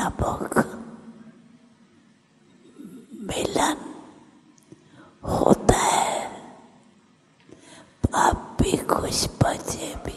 नामक मिलन होता है। आप भी कुछ बचे भी